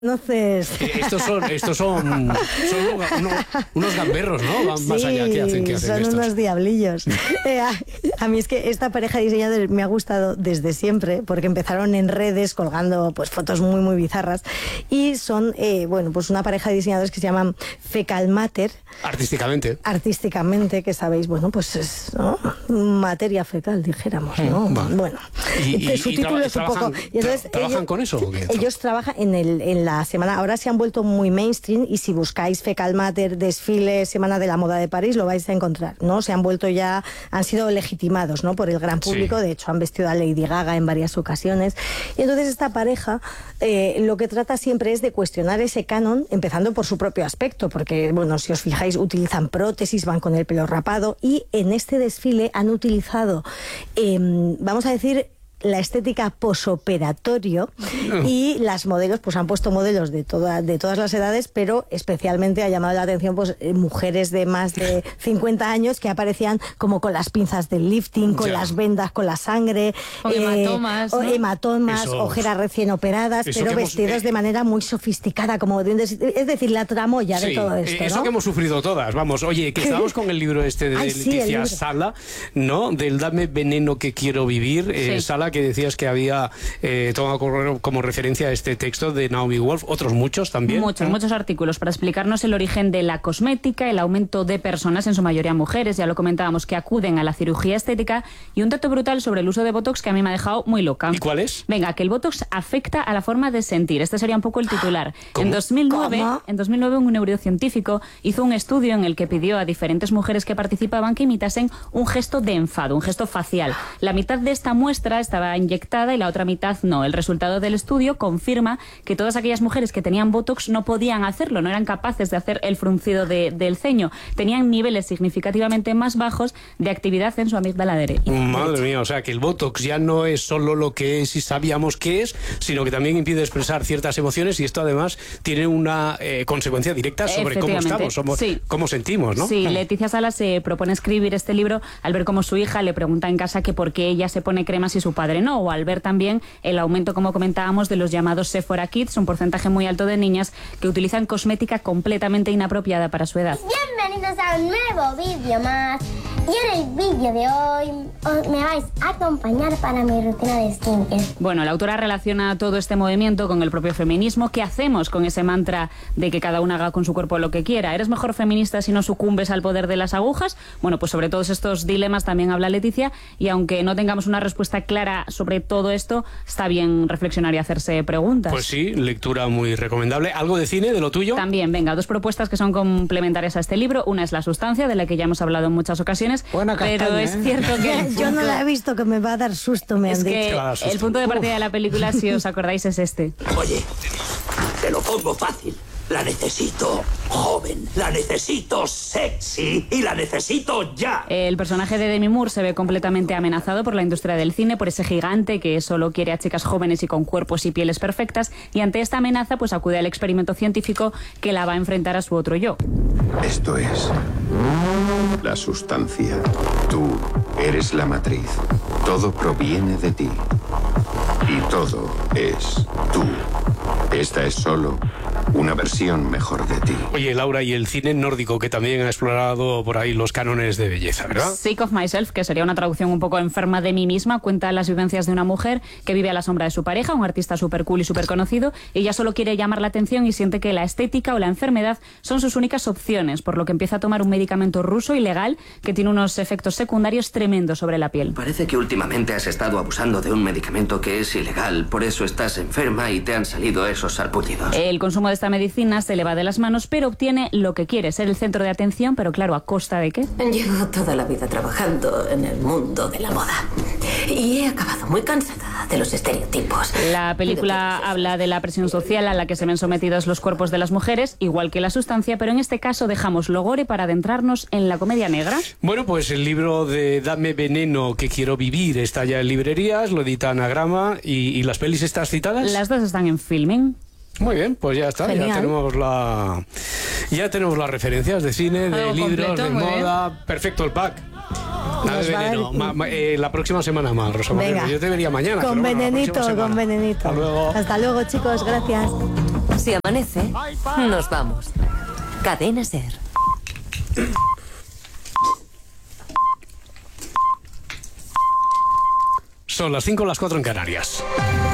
Entonces... Estos son unos gamberros, ¿no? Van más allá. ¿Qué hacen son estos? Unos diablillos. A mí es que esta pareja de diseñadores me ha gustado desde siempre, porque empezaron en redes colgando pues fotos muy, muy bizarras. Y son, pues una pareja de diseñadores que se llaman Fecal Matter. Artísticamente, que sabéis, pues es, ¿no?, materia fecal, dijéramos, ¿no? Vale. Bueno, su título es un poco... Y entonces, ¿trabajan con eso o qué? Ellos trabajan en la semana, ahora se han vuelto muy mainstream, y si buscáis Fecal Matter, desfile, Semana de la Moda de París, lo vais a encontrar, ¿no? Se han vuelto ya, han sido legitimados, ¿no?, por el gran público. Sí. De hecho, han vestido a Lady Gaga en varias ocasiones. Y entonces esta pareja lo que trata siempre es de cuestionar ese canon, empezando por su propio aspecto, porque, si os fijáis, utilizan prótesis, van con el pelo rapado, y en este desfile han utilizado, vamos a decir, la estética posoperatorio, y las modelos, pues han puesto modelos de todas las edades, pero especialmente ha llamado la atención mujeres de más de 50 años que aparecían como con las pinzas del lifting, con las vendas, con la sangre, con hematomas, ojeras recién operadas, pero vestidos de manera muy sofisticada, es decir, la tramoya de todo esto, eso, ¿no? Que hemos sufrido todas, vamos. Oye, que estábamos con el libro de Leticia Sala, ¿no?, del Dame veneno que quiero vivir. Sala, que decías que había tomado como referencia este texto de Naomi Wolf, otros muchos también. Muchos artículos para explicarnos el origen de la cosmética, el aumento de personas, en su mayoría mujeres, ya lo comentábamos, que acuden a la cirugía estética, y un dato brutal sobre el uso de Botox que a mí me ha dejado muy loca. ¿Y cuál es? Venga, que el Botox afecta a la forma de sentir. Este sería un poco el titular. ¿Cómo? En 2009 un neurocientífico hizo un estudio en el que pidió a diferentes mujeres que participaban que imitasen un gesto de enfado, un gesto facial. La mitad de esta muestra estaba inyectada y la otra mitad no. El resultado del estudio confirma que todas aquellas mujeres que tenían Botox no podían hacerlo, no eran capaces de hacer el fruncido del ceño. Tenían niveles significativamente más bajos de actividad en su amígdala derecha. Madre mía, o sea que el Botox ya no es solo lo que es y sabíamos que es, sino que también impide expresar ciertas emociones, y esto además tiene una consecuencia directa sobre cómo estamos, cómo sentimos, ¿no? Sí, Leticia Sala se propone escribir este libro al ver cómo su hija le pregunta en casa que por qué ella se pone cremas y su padre no, o al ver también el aumento, como comentábamos, de los llamados Sephora Kids, un porcentaje muy alto de niñas que utilizan cosmética completamente inapropiada para su edad. Bienvenidos a un nuevo vídeo más. Y en el vídeo de hoy me vais a acompañar para mi rutina de skincare. Bueno, la autora relaciona todo este movimiento con el propio feminismo. ¿Qué hacemos con ese mantra de que cada una haga con su cuerpo lo que quiera? ¿Eres mejor feminista si no sucumbes al poder de las agujas? Bueno, pues sobre todos estos dilemas también habla Leticia, y aunque no tengamos una respuesta clara sobre todo esto, está bien reflexionar y hacerse preguntas. Pues sí, lectura muy recomendable. ¿Algo de cine, de lo tuyo? También, venga, dos propuestas que son complementarias a este libro. Una es La sustancia, de la que ya hemos hablado en muchas ocasiones. Buena castaña, pero es cierto que... Yo no la he visto, que me va a dar susto, me han dicho. Es que el punto de partida de la película, si os acordáis, es este. Oye, te lo pongo fácil. La necesito joven, la necesito sexy y la necesito ya. El personaje de Demi Moore se ve completamente amenazado por la industria del cine, por ese gigante que solo quiere a chicas jóvenes y con cuerpos y pieles perfectas, y ante esta amenaza pues acude al experimento científico que la va a enfrentar a su otro yo. Esto es la sustancia. Tú eres la matriz. Todo proviene de ti. Y todo es tú. Esta es solo una versión mejor de ti. Oye, Laura, y el cine nórdico, que también ha explorado por ahí los cánones de belleza, ¿verdad? Sick of Myself, que sería una traducción un poco enferma de mí misma, cuenta las vivencias de una mujer que vive a la sombra de su pareja, un artista súper cool y súper conocido. Ella solo quiere llamar la atención y siente que la estética o la enfermedad son sus únicas opciones, por lo que empieza a tomar un medicamento ruso ilegal que tiene unos efectos secundarios tremendos sobre la piel. Parece que últimamente has estado abusando de un medicamento que es ilegal, por eso estás enferma y te han salido esos sarpullidos. El consumo de esta medicina se le va de las manos, pero obtiene lo que quiere, ser el centro de atención, pero claro, ¿a costa de qué? Llevo toda la vida trabajando en el mundo de la moda y he acabado muy cansada de los estereotipos. La película habla de la presión social a la que se ven sometidos los cuerpos de las mujeres, igual que La sustancia, pero en este caso dejamos lo gore para adentrarnos en la comedia negra. Bueno, pues el libro de Dame veneno que quiero vivir está ya en librerías, lo edita Anagrama, y las pelis estas citadas. Las dos están en Filming. Muy bien, pues ya está. Genial. Ya tenemos las referencias de cine, de Algo libros, completo, de muy moda. Bien. Perfecto el pack. Dame veneno. La próxima semana más, Rosa María. Yo te vería mañana. Con venenito, con venenito. Hasta luego. Hasta luego, chicos. Gracias. Si amanece, nos vamos. Cadena SER. Son las 5, las 4 en Canarias.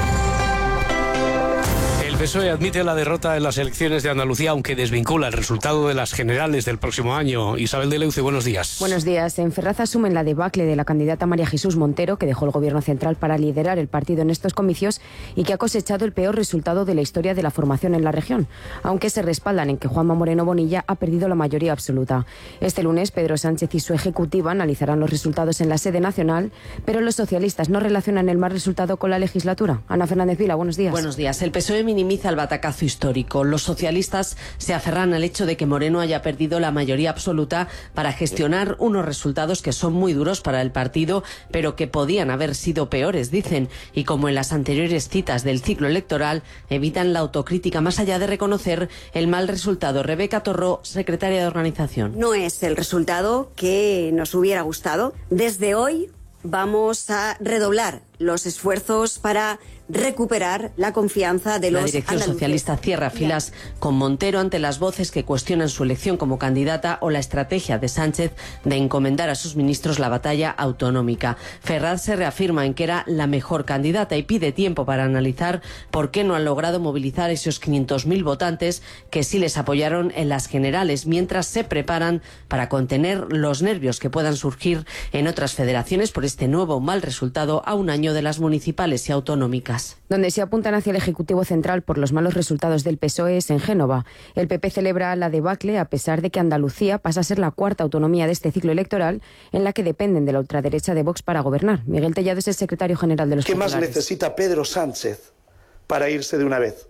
El PSOE admite la derrota en las elecciones de Andalucía, aunque desvincula el resultado de las generales del próximo año. Isabel de Leuce, buenos días. Buenos días. En Ferraz asumen la debacle de la candidata María Jesús Montero, que dejó el Gobierno central para liderar el partido en estos comicios y que ha cosechado el peor resultado de la historia de la formación en la región, aunque se respaldan en que Juanma Moreno Bonilla ha perdido la mayoría absoluta. Este lunes, Pedro Sánchez y su ejecutiva analizarán los resultados en la sede nacional, pero los socialistas no relacionan el mal resultado con la legislatura. Ana Fernández Vila, buenos días. Buenos días. El PSOE minimiza el batacazo histórico. Los socialistas se aferran al hecho de que Moreno haya perdido la mayoría absoluta para gestionar unos resultados que son muy duros para el partido, pero que podían haber sido peores, dicen, y como en las anteriores citas del ciclo electoral, evitan la autocrítica más allá de reconocer el mal resultado. Rebeca Torró, secretaria de organización. No es el resultado que nos hubiera gustado. Desde hoy vamos a redoblar los esfuerzos para recuperar la confianza de los andaluces. La dirección andaluces. socialista cierra filas con Montero ante las voces que cuestionan su elección como candidata o la estrategia de Sánchez de encomendar a sus ministros la batalla autonómica. Ferraz se reafirma en que era la mejor candidata y pide tiempo para analizar por qué no han logrado movilizar esos 500.000 votantes que sí les apoyaron en las generales, mientras se preparan para contener los nervios que puedan surgir en otras federaciones por este nuevo mal resultado a un año de las municipales y autonómicas. Donde se apuntan hacia el Ejecutivo Central por los malos resultados del PSOE es en Génova. El PP celebra la debacle a pesar de que Andalucía pasa a ser la cuarta autonomía de este ciclo electoral en la que dependen de la ultraderecha de Vox para gobernar. Miguel Tellado es el secretario general de los populares. ¿Qué más necesita Pedro Sánchez para irse de una vez?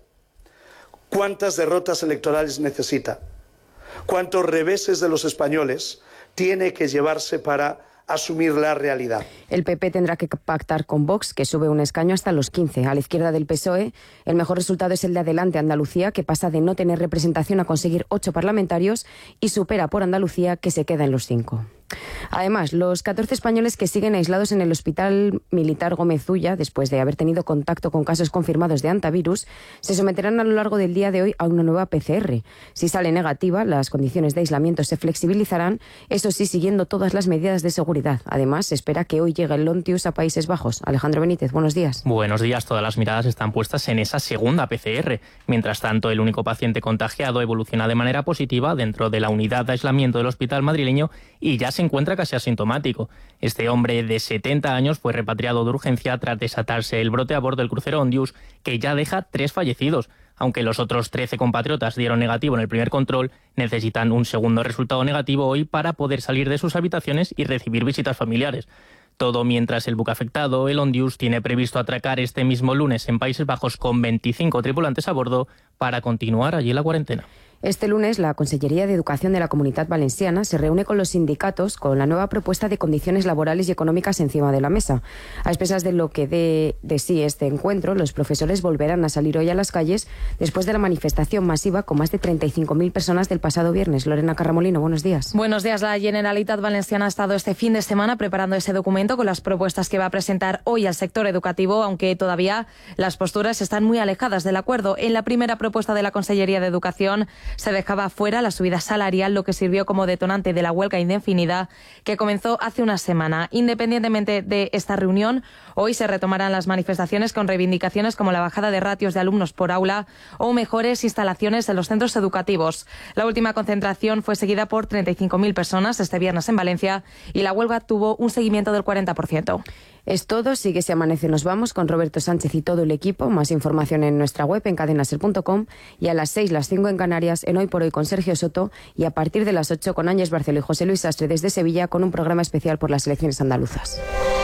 ¿Cuántas derrotas electorales necesita? ¿Cuántos reveses de los españoles tiene que llevarse para asumir la realidad? El PP tendrá que pactar con Vox, que sube un escaño hasta los 15. A la izquierda del PSOE, el mejor resultado es el de Adelante Andalucía, que pasa de no tener representación a conseguir 8 parlamentarios y supera por Andalucía, que se queda en los 5. Además, los 14 españoles que siguen aislados en el Hospital Militar Gómez Ulla, después de haber tenido contacto con casos confirmados de hantavirus, se someterán a lo largo del día de hoy a una nueva PCR. Si sale negativa, las condiciones de aislamiento se flexibilizarán, eso sí, siguiendo todas las medidas de seguridad. Además, se espera que hoy llegue el Lontius a Países Bajos. Alejandro Benítez, buenos días. Buenos días. Todas las miradas están puestas en esa segunda PCR. Mientras tanto, el único paciente contagiado evoluciona de manera positiva dentro de la unidad de aislamiento del hospital madrileño y ya se encuentra casi asintomático. Este hombre de 70 años fue repatriado de urgencia tras desatarse el brote a bordo del crucero Ondius, que ya deja 3 fallecidos. Aunque los otros 13 compatriotas dieron negativo en el primer control, necesitan un segundo resultado negativo hoy para poder salir de sus habitaciones y recibir visitas familiares. Todo mientras el buque afectado, el Ondius, tiene previsto atracar este mismo lunes en Países Bajos con 25 tripulantes a bordo para continuar allí la cuarentena. Este lunes, la Consellería de Educación de la Comunitat Valenciana se reúne con los sindicatos con la nueva propuesta de condiciones laborales y económicas encima de la mesa. A expensas de lo que dé de sí este encuentro, los profesores volverán a salir hoy a las calles después de la manifestación masiva con más de 35.000 personas del pasado viernes. Lorena Carramolino, buenos días. Buenos días. La Generalitat Valenciana ha estado este fin de semana preparando ese documento con las propuestas que va a presentar hoy al sector educativo, aunque todavía las posturas están muy alejadas del acuerdo. En la primera propuesta de la Consellería de Educación se dejaba fuera la subida salarial, lo que sirvió como detonante de la huelga indefinida que comenzó hace una semana. Independientemente de esta reunión, hoy se retomarán las manifestaciones con reivindicaciones como la bajada de ratios de alumnos por aula o mejores instalaciones en los centros educativos. La última concentración fue seguida por 35.000 personas este viernes en Valencia y la huelga tuvo un seguimiento del 40%. Es todo, sigue Si Amanece Nos Vamos con Roberto Sánchez y todo el equipo. Más información en nuestra web en cadenaser.com y a las 6, las 5 en Canarias en Hoy por Hoy con Sergio Soto y a partir de las 8 con Ángels Barceló y José Luis Sastre desde Sevilla con un programa especial por las elecciones andaluzas.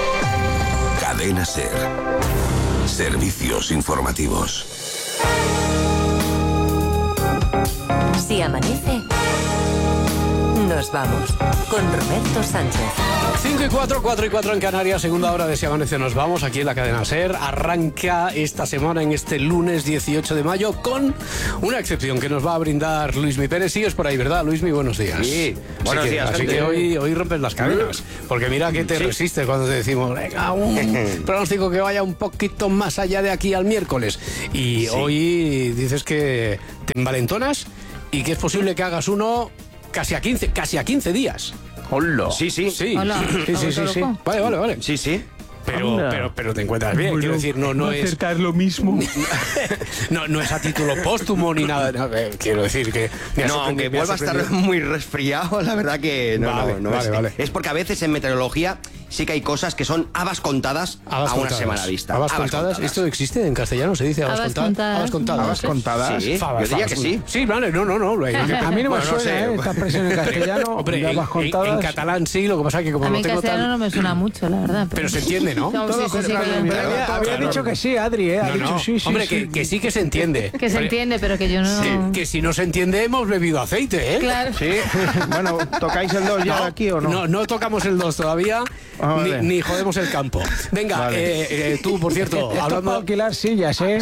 Cadena Ser. Servicios informativos. Si amanece, Nos vamos con Roberto Sánchez. 5 y 4, 4 y 4 en Canarias, segunda hora de Si Amanece Nos Vamos, aquí en la cadena SER. Arranca esta semana, en este lunes 18 de mayo, con una excepción que nos va a brindar Luismi Pérez. Sigues por ahí, ¿verdad, Luismi? Buenos días. Sí, buenos días. Así que hoy rompes las cadenas, porque mira que te resistes cuando te decimos, venga, un pronóstico que vaya un poquito más allá de aquí al miércoles. Y hoy dices que te envalentonas y que es posible que hagas uno casi a 15 días. Hola. Sí. Hola. Sí. Vale. Sí. Pero te encuentras bien, quiero decir, no es acertar lo mismo. no es a título póstumo ni nada. Quiero decir que aunque vuelva a estar muy resfriado, la verdad que vale. Es porque a veces en meteorología sí que hay cosas que son habas contadas a una semana vista. Habas contadas. ¿Esto existe en castellano? ¿Se dice habas contadas? Habas contadas. Sí, yo diría que sí. Sí, vale, no. A mí no me suena esta expresión en castellano. Hombre, en catalán sí, lo que pasa es que como no tengo castellano no me suena mucho, la verdad. Pero se entiende, ¿no? Había dicho que sí, Adri, ha dicho sí. Hombre, que sí que se entiende. Que se entiende, pero que yo no... Que si no se entiende, hemos bebido aceite, ¿eh? Claro. Sí. Bueno, ¿tocáis el 2 ya aquí o no? No tocamos el 2 todavía, ni jodemos el campo. Venga, tú, por cierto, esto hablando... para alquilar sillas, ¿eh?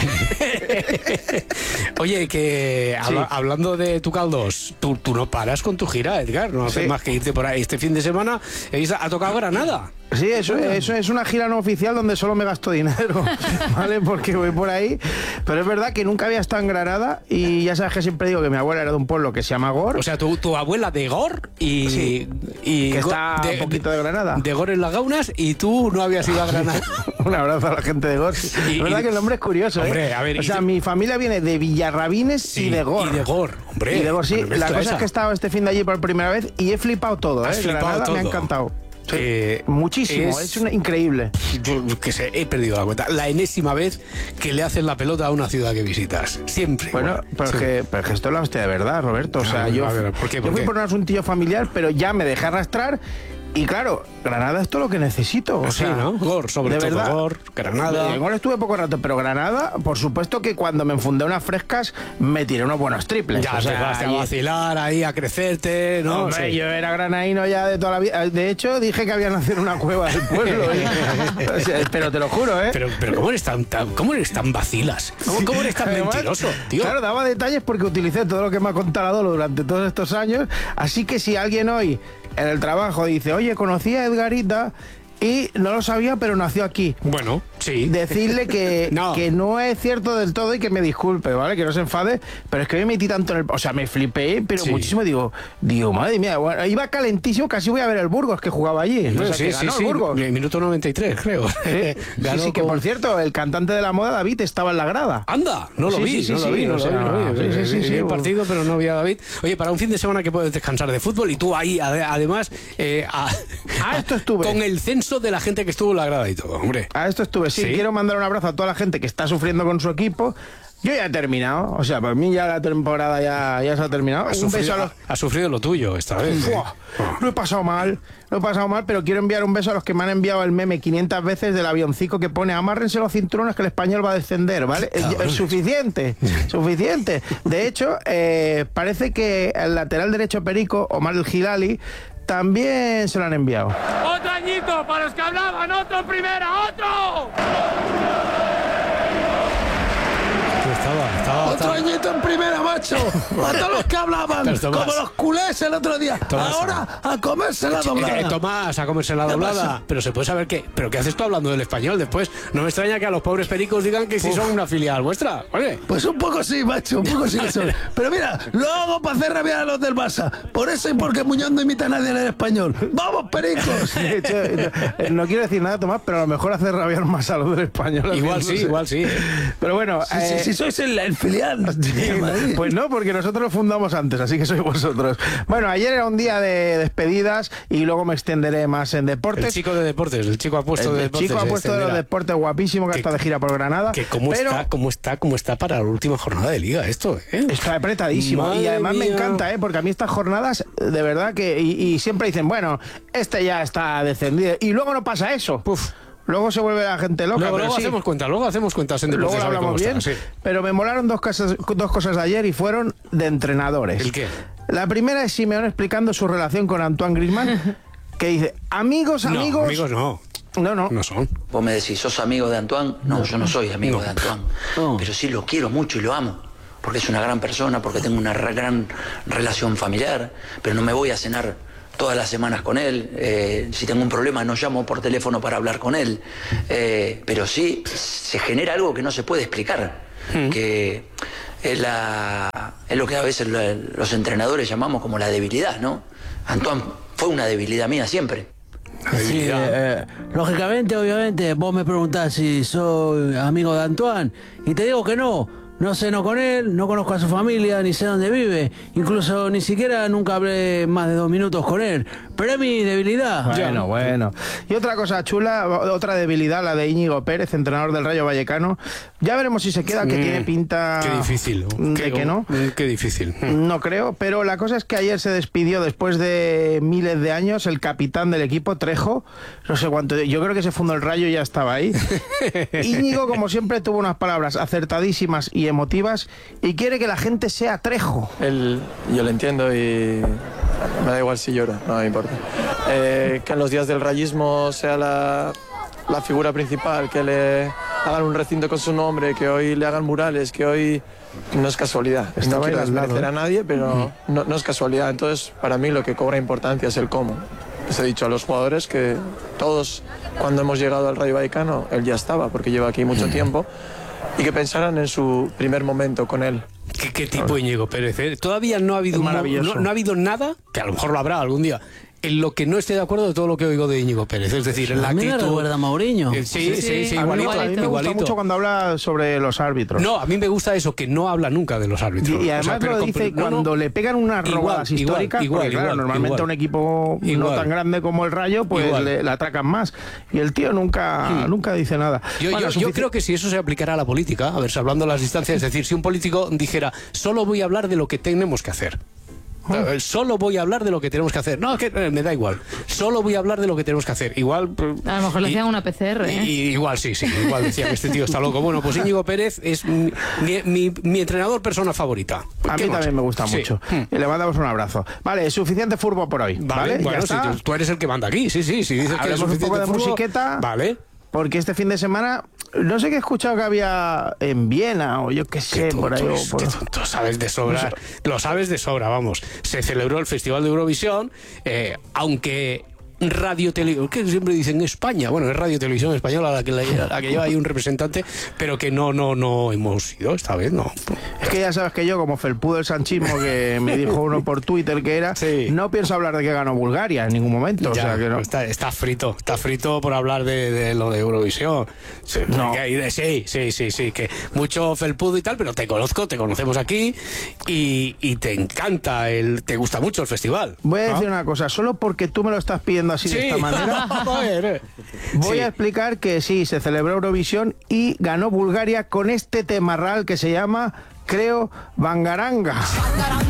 Sí. Oye, que hablando de tu Caldos, tú no paras con tu gira, Edgar, no haces más que irte por ahí. Este fin de semana ha tocado Granada. Sí, eso es una gira no oficial donde solo me gasto dinero, ¿vale? Porque voy por ahí. Pero es verdad que nunca había estado en Granada y ya sabes que siempre digo que mi abuela era de un pueblo que se llama Gor. O sea, tu abuela de Gor y que está un poquito de Granada. De Gor en las Gaunas y tú no habías ido a Granada. Un abrazo a la gente de Gor. Es verdad que el nombre es curioso, hombre, a ver, o sea, mi familia viene de Villarrabines y de Gor. Y de Gor, hombre. Y de Gor, sí. La cosa es que he estado este fin de allí por primera vez y he flipado todo, ¿eh? Granada me ha encantado. Sí, muchísimo, es increíble. Yo que sé, he perdido la cuenta. La enésima vez que le haces la pelota a una ciudad que visitas. Siempre. Bueno, pero es que esto es la hostia de verdad, Roberto. O sea, yo fui por un asuntillo familiar, pero ya me dejé arrastrar. Y claro, Granada es todo lo que necesito. O sea, ¿no? Gor, sobre todo verdad, Gor, Granada. En Gor estuve poco rato, pero Granada, por supuesto que cuando me enfundé unas frescas, me tiré unos buenos triples. Ya, o sea, te vas a vacilar ahí, a crecerte, ¿no? Hombre, yo era granadino ya de toda la vida. De hecho, dije que había nacido en una cueva del pueblo. O sea, pero te lo juro, ¿eh? Pero ¿cómo eres tan vacilas? ¿Cómo eres tan mentiroso, tío? Claro, daba detalles porque utilicé todo lo que me ha contado durante todos estos años. Así que si alguien hoy en el trabajo dice, oye, conocí a Edgarita y no lo sabía, pero nació aquí. Bueno, sí. Decirle que no es cierto del todo y que me disculpe, ¿vale? Que no se enfade, pero es que me metí tanto en el... O sea, me flipé, pero muchísimo. Digo, madre mía, bueno, iba calentísimo, casi voy a ver el Burgos que jugaba allí. O sea, que ganó el Burgos. Minuto 93, creo. Sí, que por cierto, el cantante de la moda, David, estaba en la grada. ¡Anda! No lo vi. Sí, vi el partido, pero no vi a David. Oye, para un fin de semana que puedes descansar de fútbol y tú ahí, además... esto estuve. Con el censo de la gente que estuvo en la grada y todo, hombre. A esto estuve, sí. Quiero mandar un abrazo a toda la gente que está sufriendo con su equipo. Yo ya he terminado, o sea, para mí ya la temporada ya se ha terminado. Has sufrido lo tuyo esta vez. Lo he pasado mal, pero quiero enviar un beso a los que me han enviado el meme 500 veces del avioncico que pone amárrense los cinturones que el español va a descender, ¿vale? Es suficiente. De hecho, parece que el lateral derecho Perico, Omar El Gilali, también se lo han enviado. ¡Otro añito para los que hablaban! ¡Otro primera! ¡Otro! Otro añito en primera, macho. A todos los que hablaban, como los culés el otro día. Ahora a comerse la doblada. Tomás, a comerse la doblada. Pero se puede saber qué. ¿Pero qué haces tú hablando del español después? No me extraña que a los pobres pericos digan que si son una filial vuestra. ¿Vale? Pues un poco sí, macho. Un poco sí. Pero mira, lo hago para hacer rabiar a los del Barça. Por eso y porque Muñoz no imita a nadie en el español. ¡Vamos, pericos! No quiero decir nada, Tomás, pero a lo mejor hace rabiar más a los del español. Igual sí. Pero bueno... Si sois el filial. Pues no, porque nosotros lo fundamos antes, así que sois vosotros. Bueno, ayer era un día de despedidas y luego me extenderé más en deportes. El chico de deportes, el chico apuesto de deportes. El chico apuesto de los deportes, guapísimo, que está de gira por Granada. ¿Cómo está para la última jornada de liga esto? Está apretadísimo. Madre y además mía. Me encanta, porque a mí estas jornadas, de verdad que... Y siempre dicen, bueno, este ya está descendido. Y luego no pasa eso. Luego se vuelve la gente loca. Luego hacemos cuentas en deportes. Luego hablamos bien, pero me molaron dos cosas de ayer y fueron de entrenadores. ¿El qué? La primera es Simeone explicando su relación con Antoine Griezmann, que dice, amigos... No, amigos no. No son. Vos me decís, ¿sos amigo de Antoine? No, yo no soy amigo de Antoine. Pero sí lo quiero mucho y lo amo. Porque es una gran persona, porque tengo una gran relación familiar. Pero no me voy a cenar todas las semanas con él. Si tengo un problema no llamo por teléfono para hablar con él. Pero sí se genera algo que no se puede explicar. Que es lo que a veces los entrenadores llamamos como la debilidad, ¿no? Antoine fue una debilidad mía siempre. Sí, lógicamente, obviamente, vos me preguntás si soy amigo de Antoine y te digo que no. No ceno con él, no conozco a su familia, ni sé dónde vive. Incluso ni siquiera nunca hablé más de 2 minutos con él. Pero es mi debilidad. Bueno. Y otra cosa chula, otra debilidad, la de Íñigo Pérez, entrenador del Rayo Vallecano. Ya veremos si se queda, que tiene pinta... Qué difícil. Que no. Qué difícil. No creo, pero la cosa es que ayer se despidió, después de miles de años, el capitán del equipo, Trejo. No sé cuánto, yo creo que se fundó el Rayo y ya estaba ahí. Íñigo, como siempre, tuvo unas palabras acertadísimas y emotivas y quiere que la gente sea Trejo. Yo lo entiendo y me da igual si lloro, no me importa. Que en los días del rayismo sea la figura principal, que le hagan un recinto con su nombre, que hoy le hagan murales, que hoy... No es casualidad. No quiero desmerecer a nadie, pero no es casualidad. Entonces, para mí lo que cobra importancia es el cómo. Les he dicho a los jugadores que todos, cuando hemos llegado al Rayo Vallecano, él ya estaba, porque lleva aquí mucho tiempo, y que pensaran en su primer momento con él. ¿Qué tipo Íñigo Pérez? Todavía no ha habido no ha habido nada, que a lo mejor lo habrá algún día, en lo que no esté de acuerdo de todo lo que oigo de Íñigo Pérez. Es decir, en la actitud... ¿A mí me recuerda a Mourinho? Sí, igualito. A mí me gusta mucho cuando habla sobre los árbitros. No, a mí me gusta eso, que no habla nunca de los árbitros. Y además lo dice cuando le pegan unas robadas históricas, porque claro, normalmente a un equipo no tan grande como el Rayo, pues le atracan más. Y el tío nunca dice nada. Yo creo que si eso se aplicara a la política, a ver, salvando las distancias, es decir, si un político dijera, solo voy a hablar de lo que tenemos que hacer. Solo voy a hablar de lo que tenemos que hacer. No, que me da igual. Solo voy a hablar de lo que tenemos que hacer. Igual... A lo mejor le hacían una PCR, ¿eh? Igual, sí. Igual decían que este tío está loco. Bueno, pues Íñigo Pérez es mi entrenador persona favorita. A mí también me gusta mucho. Y le mandamos un abrazo. Vale, suficiente furbo por hoy. Vale, bueno, si tú eres el que manda aquí. Sí. Si dices que es un poco de furbo, musiqueta. Vale. Porque este fin de semana, no sé qué he escuchado que había en Viena, o yo qué sé, por ahí. Tú sabes de sobra, lo sabes de sobra, vamos. Se celebró el Festival de Eurovisión, aunque... Radio Televisión, que siempre dicen España, bueno, es Radio Televisión Española la que lleva ahí un representante, pero que no hemos ido esta vez, no. Es que ya sabes que yo, como felpudo del sanchismo, que me dijo uno por Twitter que era, no pienso hablar de que ganó Bulgaria en ningún momento. Ya, o sea que no. Está frito por hablar de lo de Eurovisión. Sí, que mucho felpudo y tal, pero te conocemos aquí y te encanta, te gusta mucho el festival. Voy a decir una cosa, solo porque tú me lo estás pidiendo así de esta manera, voy a explicar que sí, se celebró Eurovisión y ganó Bulgaria con este temarral que se llama, creo, Bangaranga.